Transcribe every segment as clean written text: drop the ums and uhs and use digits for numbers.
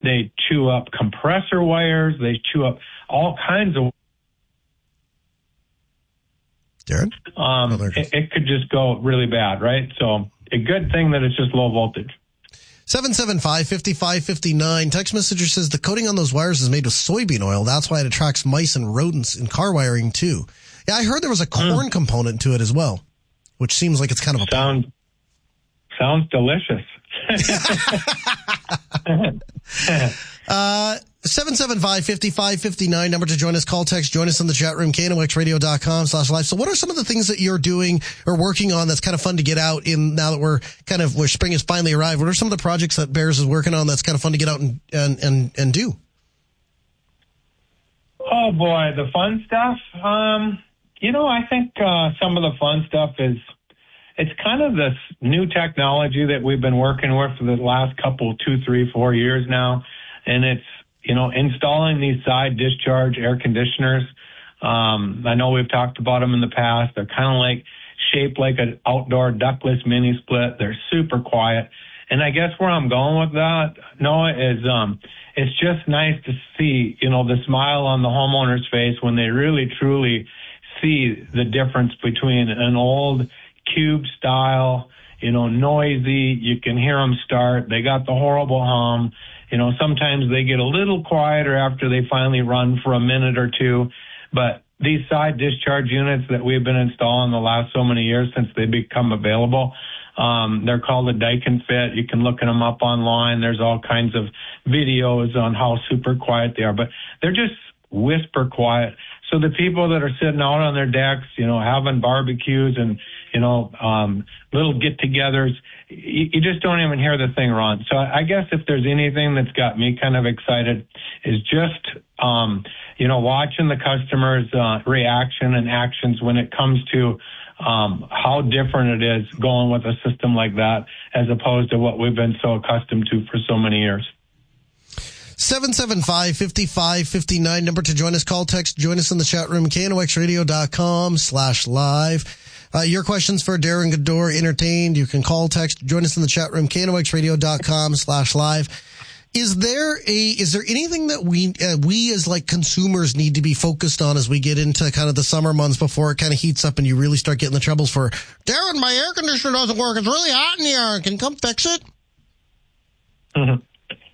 They chew up compressor wires. They chew up all kinds of. Darren? It could just go really bad, right? So a good thing that it's just low voltage. 775-5559. Text messenger says the coating on those wires is made with soybean oil. That's why it attracts mice and rodents in car wiring too. Yeah, I heard there was a corn component to it as well, which seems like it's kind of a sounds delicious. 775-5559, number to join us. Call, text, join us in the chat room, KNOXradio.com/live. So what are some of the things that you're doing or working on that's kind of fun to get out in now that where spring has finally arrived? What are some of the projects that Bears is working on that's kind of fun to get out and do? Oh boy, the fun stuff. I think some of the fun stuff is it's kind of this new technology that we've been working with for the last 2, 3, 4 years now. And it's, installing these side discharge air conditioners. I know we've talked about them in the past. They're kind of like shaped like an outdoor ductless mini split. They're super quiet. And I guess where I'm going with that, Noah, is it's just nice to see, the smile on the homeowner's face when they really, truly see the difference between an old cube style, noisy, you can hear them start. They got the horrible hum. Sometimes they get a little quieter after they finally run for a minute or two. But these side discharge units that we've been installing the last so many years since they become available, they're called the Daikin Fit. You can look them up online. There's all kinds of videos on how super quiet they are. But they're just whisper quiet. So the people that are sitting out on their decks, having barbecues and, little get-togethers, you just don't even hear the thing run. So I guess if there's anything that's got me kind of excited is just, watching the customers' reaction and actions when it comes to how different it is going with a system like that as opposed to what we've been so accustomed to for so many years. 775-5559, number to join us. Call, text, join us in the chat room, KNOXradio.com/live. Your questions for Darren Gador entertained. You can call, text, join us in the chat room, KNOXradio.com/live. Is there anything that we as like consumers need to be focused on as we get into kind of the summer months before it kind of heats up and you really start getting the troubles for, Darren, my air conditioner doesn't work. It's really hot in here. Can you come fix it? Mm-hmm.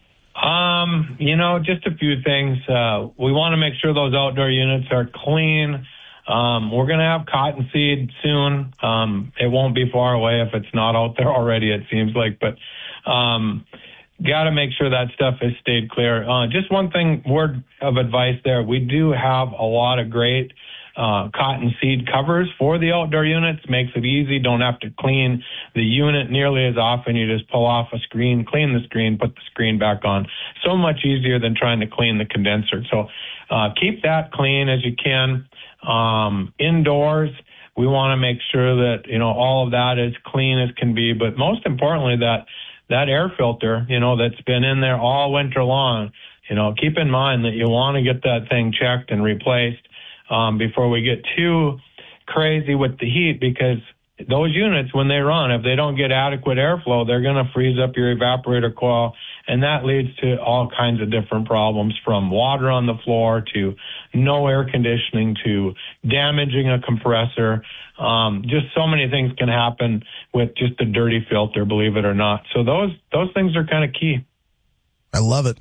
Just a few things. We want to make sure those outdoor units are clean. We're going to have cottonseed soon. It won't be far away if it's not out there already, it seems like, but, got to make sure that stuff has stayed clear. Just one word of advice there. We do have a lot of great, cottonseed covers for the outdoor units. Makes it easy. Don't have to clean the unit nearly as often. You just pull off a screen, clean the screen, put the screen back on. So much easier than trying to clean the condenser. So keep that clean as you can. Indoors, we want to make sure that, all of that is clean as can be. But most importantly, that air filter, that's been in there all winter long, keep in mind that you want to get that thing checked and replaced before we get too crazy with the heat, because those units, when they run, if they don't get adequate airflow, they're going to freeze up your evaporator coil, and that leads to all kinds of different problems, from water on the floor to no air conditioning to damaging a compressor. Just so many things can happen with just a dirty filter, believe it or not. So those things are kind of key. I love it.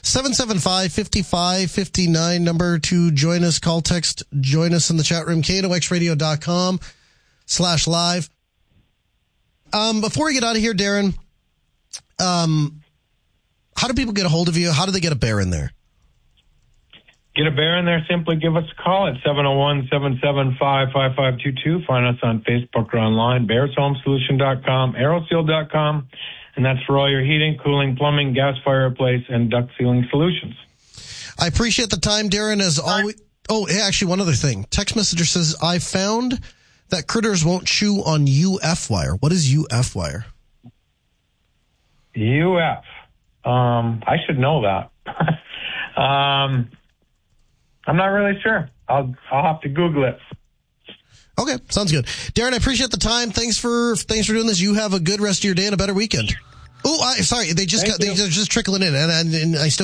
775-5559, number to join us. Call, text, join us in the chat room, KNOXradio.com/live. Before we get out of here, Darren, how do people get a hold of you? How do they get a bear in there? Get a bear in there, simply give us a call at 701-775-5522. Find us on Facebook or online, bearshomesolution.com, aeroseal.com, and that's for all your heating, cooling, plumbing, gas fireplace, and duct sealing solutions. I appreciate the time, Darren, as always. Oh, hey, actually, one other thing. Text messenger says, I found that critters won't chew on UF wire. What is UF wire? UF. I should know that. I'm not really sure. I'll have to Google it. Okay, sounds good. Darren, I appreciate the time. Thanks for doing this. You have a good rest of your day and a better weekend. Oh, sorry. They're just trickling in, and I still